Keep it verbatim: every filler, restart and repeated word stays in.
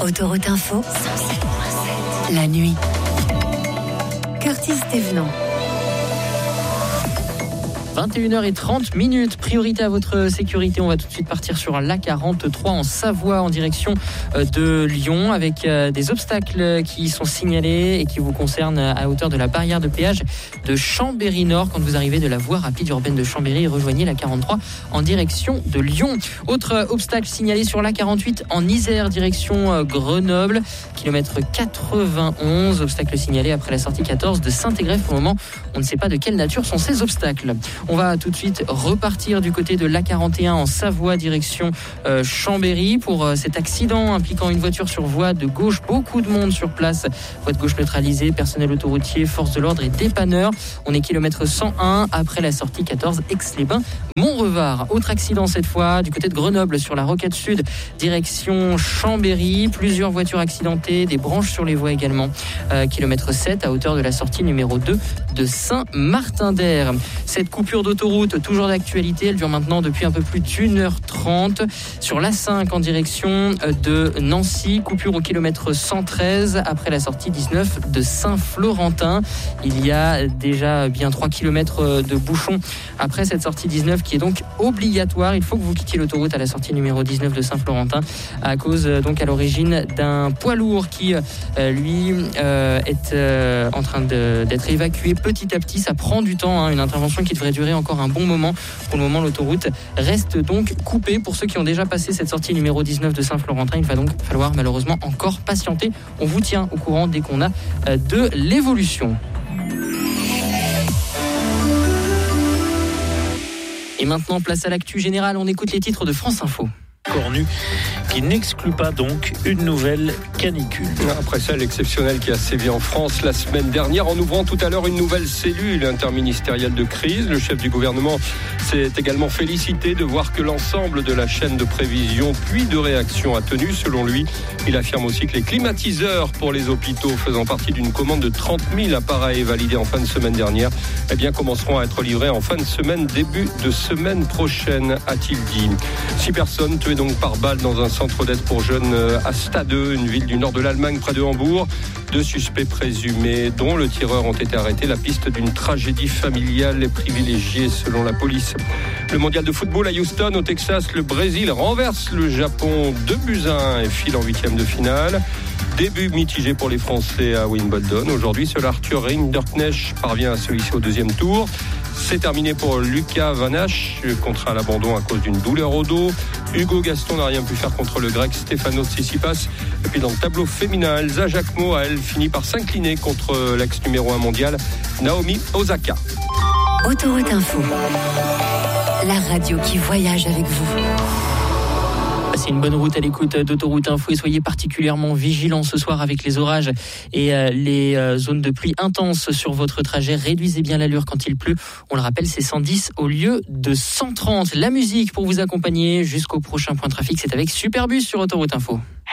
Autoroute Info, la nuit. Curtis Thévenant. vingt et une heures trente minutes, priorité à votre sécurité. On va tout de suite partir sur l'A quarante-trois en Savoie en direction de Lyon avec des obstacles qui sont signalés et qui vous concernent à hauteur de la barrière de péage de Chambéry-Nord. Quand vous arrivez de la voie rapide urbaine de Chambéry, rejoignez l'A quarante-trois en direction de Lyon. Autre obstacle signalé sur l'A quarante-huit en Isère, direction Grenoble, kilomètre quatre-vingt-onze. Obstacle signalé après la sortie quatorze de Saint-Égrève. Pour le moment, on ne sait pas de quelle nature sont ces obstacles. On va tout de suite repartir du côté de l'A quarante et un en Savoie, direction euh, Chambéry, pour euh, cet accident impliquant une voiture sur voie de gauche. Beaucoup de monde sur place. Voie de gauche neutralisée, personnel autoroutier, force de l'ordre et dépanneurs. On est kilomètre cent un après la sortie quatorze, Aix-les-Bains, Montrevard. Autre accident cette fois du côté de Grenoble sur la Rocade Sud, direction Chambéry. Plusieurs voitures accidentées, des branches sur les voies également. Euh, kilomètre sept à hauteur de la sortie numéro deux de Saint-Martin-d'Air. Cette coupure d'autoroute, toujours d'actualité, elle dure maintenant depuis un peu plus d'une heure trente sur l'A cinq en direction de Nancy, coupure au kilomètre cent treize après la sortie dix-neuf de Saint-Florentin. Il y a déjà bien trois kilomètres de bouchons après cette sortie dix-neuf qui est donc obligatoire. Il faut que vous quittiez l'autoroute à la sortie numéro dix-neuf de Saint-Florentin à cause donc à l'origine d'un poids lourd qui euh, lui euh, est euh, en train de, d'être évacué petit à petit. Ça prend du temps, hein, une intervention qui devrait durer encore un bon moment. Pour le moment, l'autoroute reste donc coupée. Pour ceux qui ont déjà passé cette sortie numéro dix-neuf de Saint-Florentin, il va donc falloir malheureusement encore patienter. On vous tient au courant dès qu'on a de l'évolution. Et maintenant, place à l'actu générale. On écoute les titres de France Info. Cornu, qui n'exclut pas donc une nouvelle canicule. Après ça, l'exceptionnel qui a sévi en France la semaine dernière, en ouvrant tout à l'heure une nouvelle cellule interministérielle de crise. Le chef du gouvernement s'est également félicité de voir que l'ensemble de la chaîne de prévision puis de réaction a tenu. Selon lui, il affirme aussi que les climatiseurs pour les hôpitaux, faisant partie d'une commande de trente mille appareils validés en fin de semaine dernière, eh bien, commenceront à être livrés en fin de semaine, début de semaine prochaine, a-t-il dit. Six personnes tuées donc par balle dans un centre d'aide pour jeunes à Stade, une ville du nord de l'Allemagne près de Hambourg. Deux suspects présumés, dont le tireur, ont été arrêtés. La piste d'une tragédie familiale est privilégiée selon la police. Le mondial de football à Houston, au Texas, le Brésil renverse le Japon deux buts à un et file en huitième de finale. Début mitigé pour les Français à Wimbledon. Aujourd'hui, seul Arthur Rinderknecht parvient à se hisser au deuxième tour. C'est terminé pour Lucas Van Hache, contraint à l'abandon à cause d'une douleur au dos. Hugo Gaston n'a rien pu faire contre le grec Stefanos Tsitsipas. Et puis dans le tableau féminin, Elsa Jacquemot a elle fini par s'incliner contre l'ex numéro un mondial, Naomi Osaka. Autoroute Info, la radio qui voyage avec vous. Passez une bonne route à l'écoute d'Autoroute Info et soyez particulièrement vigilants ce soir avec les orages et les zones de pluie intenses sur votre trajet. Réduisez bien l'allure quand il pleut. On le rappelle, c'est cent dix au lieu de cent trente. La musique pour vous accompagner jusqu'au prochain point de trafic, c'est avec Superbus sur Autoroute Info.